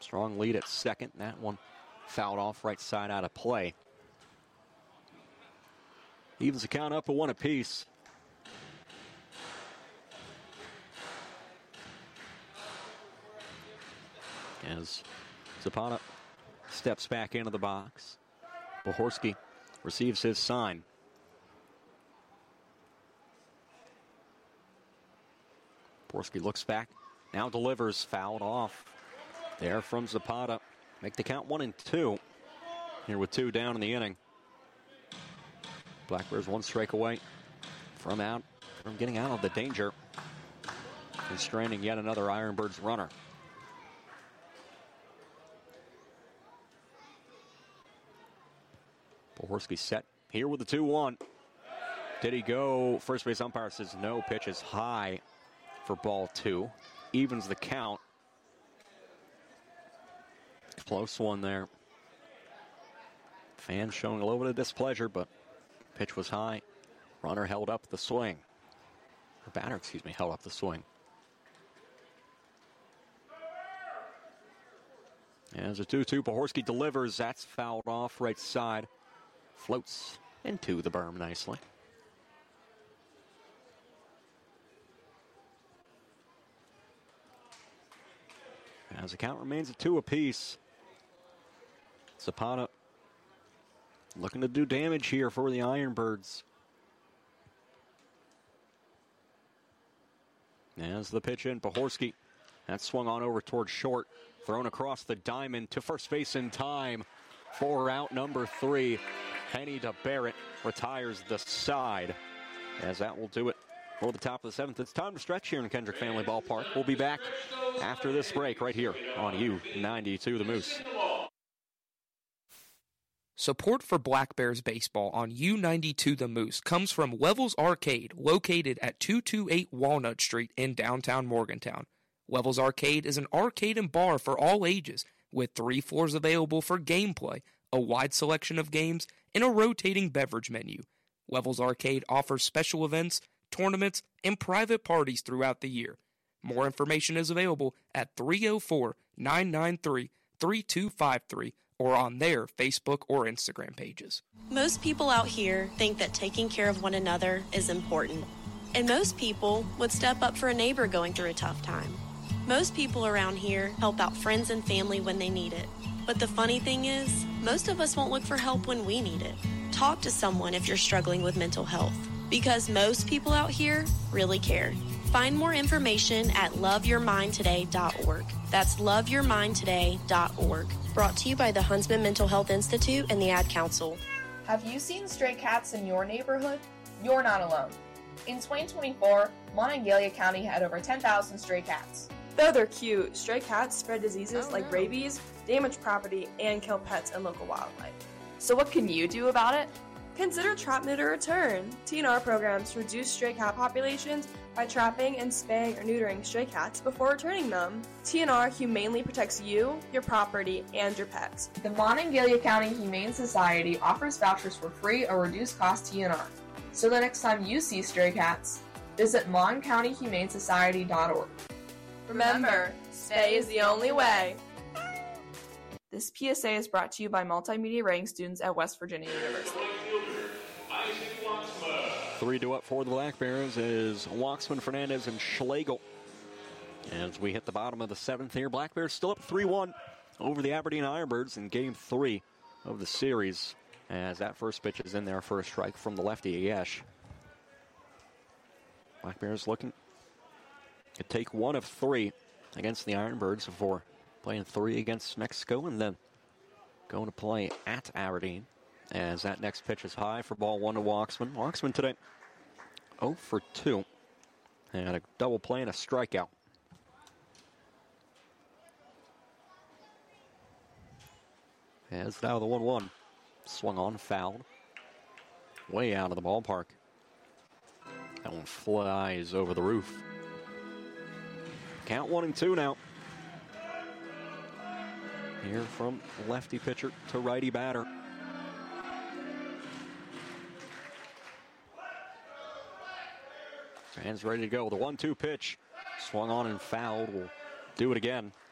Strong lead at second. That one fouled off right side out of play. Evens the count up to 1 apiece. As Zapata steps back into the box, Pohorski receives his sign. Pohorski looks back, now delivers, fouled off. There from Zapata. Make the count 1-2. Here with 2 down in the inning. Black Bears 1 strike away from getting out of the danger and stranding yet another Ironbirds runner. Pohorski set here with the 2-1. Did he go? First base umpire says no. Pitch is high for ball 2. Evens the count. Close one there. Fans showing a little bit of displeasure, but pitch was high. Runner held up the swing. Or batter, held up the swing. As a 2-2, Pohorski delivers. That's fouled off right side. Floats into the berm nicely. As the count remains at 2 apiece. Zapata looking to do damage here for the Ironbirds. As the pitch in, Pohorski. That swung on over towards short. Thrown across the diamond to first base in time for out number 3. Penny DeBarrett retires the side. As that will do it for the top of the 7th. It's time to stretch here in Kendrick Family Ballpark. We'll be back after this break right here on U92 The Moose. Support for Black Bears baseball on U92 The Moose comes from Levels Arcade, located at 228 Walnut Street in downtown Morgantown. Levels Arcade is an arcade and bar for all ages, with 3 floors available for gameplay, a wide selection of games, and a rotating beverage menu. Levels Arcade offers special events, tournaments, and private parties throughout the year. More information is available at 304-993-3253 or on their Facebook or Instagram pages. Most people out here think that taking care of one another is important. And most people would step up for a neighbor going through a tough time. Most people around here help out friends and family when they need it. But the funny thing is, most of us won't look for help when we need it. Talk to someone if you're struggling with mental health, because most people out here really care. Find more information at loveyourmindtoday.org. That's loveyourmindtoday.org. Brought to you by the Huntsman Mental Health Institute and the Ad Council. Have you seen stray cats in your neighborhood? You're not alone. In 2024, Monongalia County had over 10,000 stray cats. Though they're cute, stray cats spread diseases like rabies, damage property, and kill pets and local wildlife. So what can you do about it? Consider Trap, Neuter, Return. TNR programs reduce stray cat populations by trapping and spaying or neutering stray cats before returning them. TNR humanely protects you, your property, and your pets. The Monongalia County Humane Society offers vouchers for free or reduced cost TNR. So the next time you see stray cats, visit moncountyhumanesociety.org. Remember, stay is the only way. This PSA is brought to you by multimedia writing students at West Virginia University. 3-2 up for the Black Bears is Waxman, Fernandez, and Schlegel. As we hit the bottom of the 7th here, Black Bears still up 3-1 over the Aberdeen Ironbirds in Game 3 of the series. As that first pitch is in there for a strike from the lefty, Yesh. Black Bears looking to take 1 of 3 against the Ironbirds before playing 3 against Mexico and then going to play at Aberdeen. As that next pitch is high for ball 1 to Waxman. Waxman today 0 for 2. And a double play and a strikeout. As now the 1-1. Swung on, fouled. Way out of the ballpark. That one flies over the roof. Count 1-2 now. Here from lefty pitcher to righty batter. Fans ready to go. The 1-2 pitch swung on and fouled. We'll do it again.